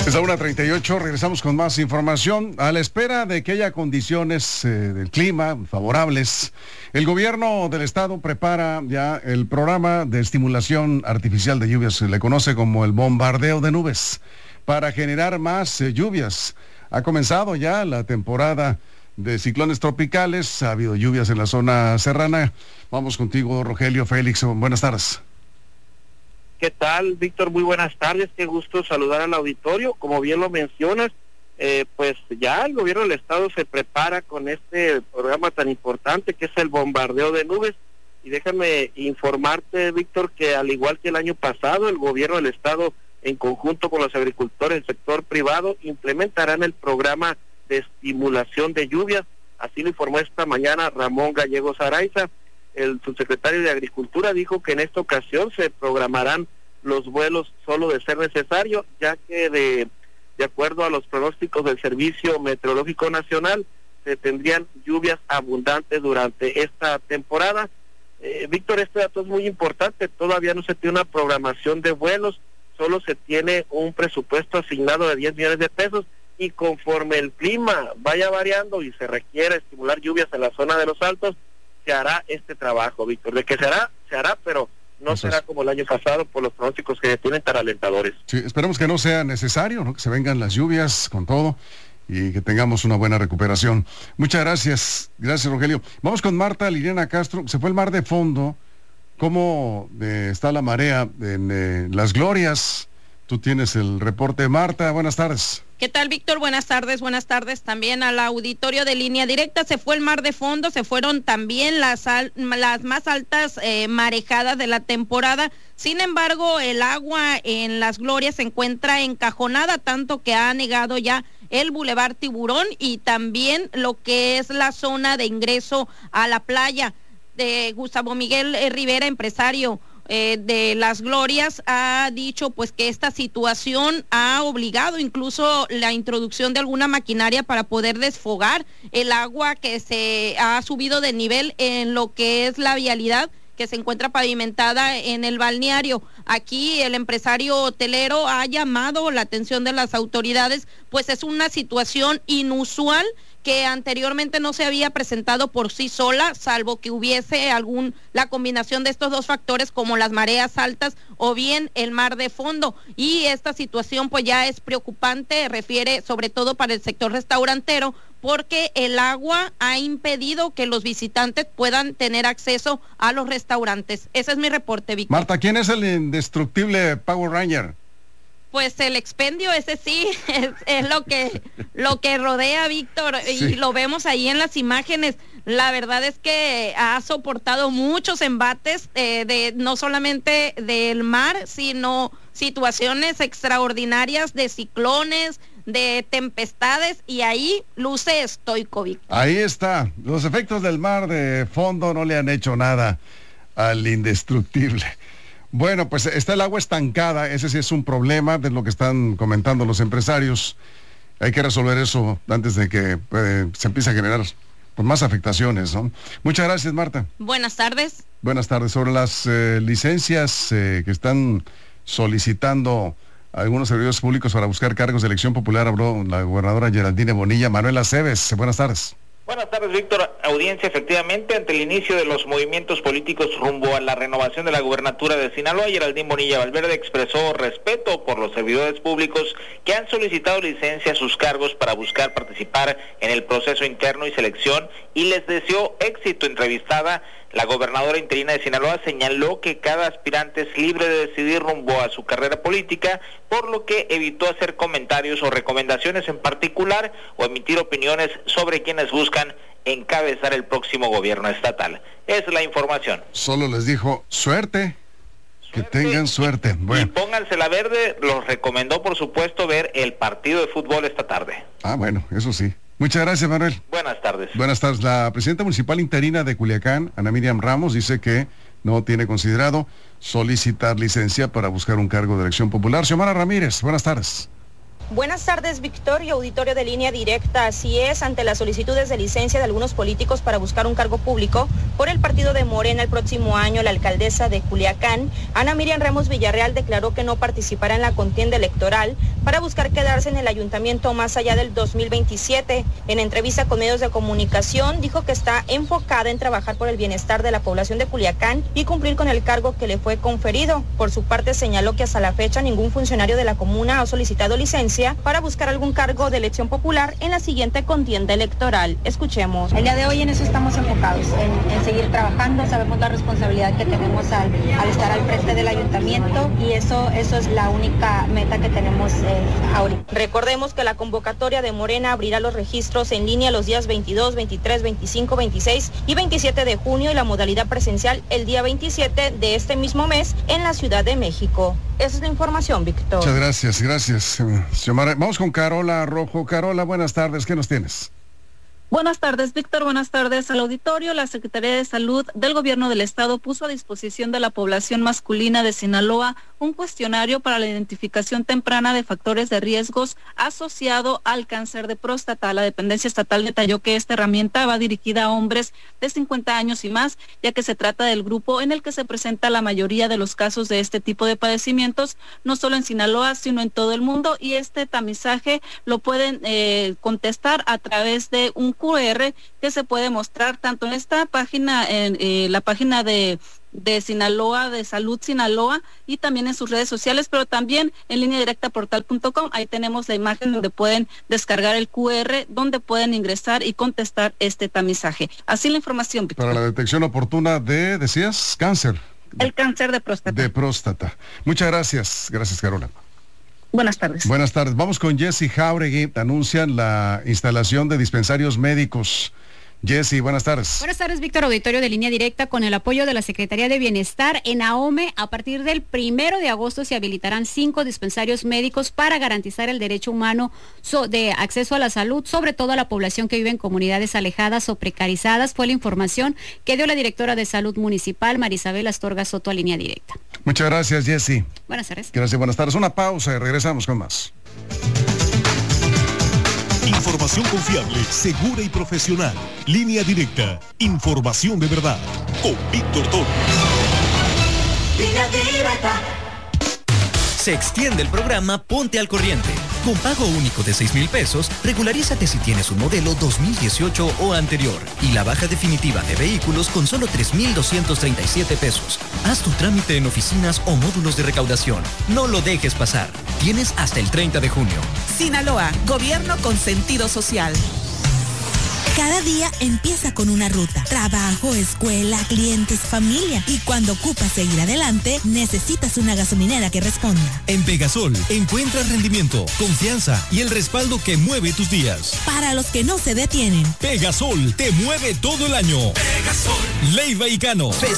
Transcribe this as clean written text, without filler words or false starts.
Es la 1:38, regresamos con más información. A la espera de que haya condiciones del clima favorables, el gobierno del estado prepara ya el programa de estimulación artificial de lluvias, se le conoce como el bombardeo de nubes, para generar más lluvias. Ha comenzado ya la temporada de ciclones tropicales, ha habido lluvias en la zona serrana. Vamos contigo, Rogelio Félix, buenas tardes. ¿Qué tal, Víctor? Muy buenas tardes, qué gusto saludar al auditorio. Como bien lo mencionas, pues ya el gobierno del estado se prepara con este programa tan importante que es el bombardeo de nubes. Y déjame informarte, Víctor, que al igual que el año pasado, el gobierno del estado, en conjunto con los agricultores del sector privado, implementarán el programa de estimulación de lluvias. Así lo informó esta mañana Ramón Gallegos Araiza. El subsecretario de Agricultura dijo que en esta ocasión se programarán los vuelos solo de ser necesario, ya que de acuerdo a los pronósticos del Servicio Meteorológico Nacional, se tendrían lluvias abundantes durante esta temporada. Víctor, este dato es muy importante, todavía no se tiene una programación de vuelos, solo se tiene un presupuesto asignado de 10 millones de pesos, y conforme el clima vaya variando y se requiere estimular lluvias en la zona de los Altos, se hará este trabajo, Víctor. De que se hará, pero no será como el año pasado por los pronósticos que tienen tan alentadores. Sí, esperemos que no sea necesario, ¿no? Que se vengan las lluvias con todo y que tengamos una buena recuperación. Muchas gracias. Gracias, Rogelio. Vamos con Marta Liliana Castro. Se fue el mar de fondo. ¿Cómo está la marea en Las Glorias? Tú tienes el reporte, Marta. Buenas tardes. ¿Qué tal, Víctor? Buenas tardes también al auditorio de Línea Directa. Se fue el mar de fondo, se fueron también las más altas marejadas de la temporada. Sin embargo, el agua en Las Glorias se encuentra encajonada, tanto que ha negado ya el Boulevard Tiburón y también lo que es la zona de ingreso a la playa. De Gustavo Miguel Rivera, empresario de Las Glorias, ha dicho pues que esta situación ha obligado incluso la introducción de alguna maquinaria para poder desfogar el agua que se ha subido de nivel en lo que es la vialidad que se encuentra pavimentada en el balneario. Aquí el empresario hotelero ha llamado la atención de las autoridades, pues es una situación inusual que anteriormente no se había presentado por sí sola, salvo que hubiese la combinación de estos dos factores como las mareas altas o bien el mar de fondo. Y esta situación pues ya es preocupante, refiere sobre todo para el sector restaurantero, porque el agua ha impedido que los visitantes puedan tener acceso a los restaurantes. Ese es mi reporte, Víctor. Marta, ¿quién es el indestructible Power Ranger? Pues el expendio, ese sí, es lo que rodea, Víctor, sí. Y lo vemos ahí en las imágenes. La verdad es que ha soportado muchos embates, no solamente del mar, sino situaciones extraordinarias de ciclones, de tempestades, y ahí luce estoico, Víctor. Ahí está, los efectos del mar de fondo no le han hecho nada al indestructible. Bueno, pues está el agua estancada, ese sí es un problema de lo que están comentando los empresarios. Hay que resolver eso antes de que se empiece a generar pues, más afectaciones, ¿no? Muchas gracias, Marta. Buenas tardes. Buenas tardes. Sobre las licencias que están solicitando algunos servidores públicos para buscar cargos de elección popular, habló la gobernadora Geraldine Bonilla. Manuel Aceves, buenas tardes. Buenas tardes, Víctor. Audiencia, efectivamente, ante el inicio de los movimientos políticos rumbo a la renovación de la gubernatura de Sinaloa, Geraldine Bonilla Valverde expresó respeto por los servidores públicos que han solicitado licencia a sus cargos para buscar participar en el proceso interno y selección, y les deseó éxito. Entrevistada, la gobernadora interina de Sinaloa señaló que cada aspirante es libre de decidir rumbo a su carrera política, por lo que evitó hacer comentarios o recomendaciones en particular o emitir opiniones sobre quienes buscan encabezar el próximo gobierno estatal. Es la información. Solo les dijo suerte. Que tengan suerte. Bueno. Y pónganse la verde. Los recomendó, por supuesto, ver el partido de fútbol esta tarde. Ah, bueno, eso sí. Muchas gracias, Manuel. Buenas tardes. Buenas tardes. La presidenta municipal interina de Culiacán, Ana Miriam Ramos, dice que no tiene considerado solicitar licencia para buscar un cargo de elección popular. Xiomara Ramírez, buenas tardes. Buenas tardes, Víctor y auditorio de Línea Directa. Así es, ante las solicitudes de licencia de algunos políticos para buscar un cargo público por el partido de Morena el próximo año, la alcaldesa de Culiacán, Ana Miriam Ramos Villarreal, declaró que no participará en la contienda electoral para buscar quedarse en el ayuntamiento más allá del 2027. En entrevista con medios de comunicación, dijo que está enfocada en trabajar por el bienestar de la población de Culiacán y cumplir con el cargo que le fue conferido. Por su parte, señaló que hasta la fecha ningún funcionario de la comuna ha solicitado licencia para buscar algún cargo de elección popular en la siguiente contienda electoral. Escuchemos. El día de hoy en eso estamos enfocados, en seguir trabajando. Sabemos la responsabilidad que tenemos al estar al frente del ayuntamiento y eso es la única meta que tenemos ahorita. Recordemos que la convocatoria de Morena abrirá los registros en línea los días 22, 23, 25, 26 y 27 de junio y la modalidad presencial el día 27 de este mismo mes en la Ciudad de México. Esa es la información, Víctor. Muchas gracias. Vamos con Carola Rojo. Carola, buenas tardes. ¿Qué nos tienes? Buenas tardes, Víctor. Buenas tardes al auditorio. La Secretaría de Salud del Gobierno del Estado puso a disposición de la población masculina de Sinaloa un cuestionario para la identificación temprana de factores de riesgos asociado al cáncer de próstata. La dependencia estatal detalló que esta herramienta va dirigida a hombres de 50 años y más, ya que se trata del grupo en el que se presenta la mayoría de los casos de este tipo de padecimientos, no solo en Sinaloa, sino en todo el mundo, y este tamizaje lo pueden contestar a través de un QR que se puede mostrar tanto en esta página, en la página de Sinaloa, de Salud Sinaloa, y también en sus redes sociales, pero también en lineadirectaportal.com. Ahí tenemos la imagen donde pueden descargar el QR, donde pueden ingresar y contestar este tamizaje. Así la información, Víctor. Para la detección oportuna de, decías, cáncer. El cáncer de próstata. De próstata. Muchas gracias. Gracias, Carola. Buenas tardes. Buenas tardes. Vamos con Jessy Jauregui. Anuncian la instalación de dispensarios médicos. Jessy, buenas tardes. Buenas tardes, Víctor, auditorio de Línea Directa. Con el apoyo de la Secretaría de Bienestar en AOME, a partir del 1 de agosto se habilitarán 5 dispensarios médicos para garantizar el derecho humano de acceso a la salud, sobre todo a la población que vive en comunidades alejadas o precarizadas. Fue la información que dio la directora de Salud Municipal, Marisabel Astorga Soto, a Línea Directa. Muchas gracias, Jessy. Buenas tardes. Gracias, buenas tardes. Una pausa y regresamos con más. Información confiable, segura y profesional. Línea Directa. Información de verdad. Con Víctor Toro. Línea Directa. Se extiende el programa Ponte al Corriente. Con pago único de 6,000 pesos, regularízate si tienes un modelo 2018 o anterior. Y la baja definitiva de vehículos con solo 3,237 pesos. Haz tu trámite en oficinas o módulos de recaudación. No lo dejes pasar. Tienes hasta el 30 de junio. Sinaloa, gobierno con sentido social. Cada día empieza con una ruta. Trabajo, escuela, clientes, familia. Y cuando ocupas seguir adelante, necesitas una gasolinera que responda. En Pegasol encuentras rendimiento, confianza y el respaldo que mueve tus días. Para los que no se detienen. Pegasol te mueve todo el año. Pegasol. Leiva y Cano.